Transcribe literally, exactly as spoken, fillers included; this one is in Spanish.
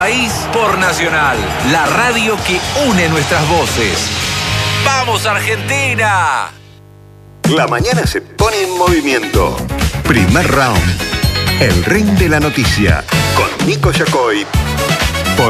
País por Nacional, la radio que une nuestras voces. ¡Vamos, Argentina! La mañana se pone en movimiento. Primer round. El ring de la noticia. Con Nico Yacoy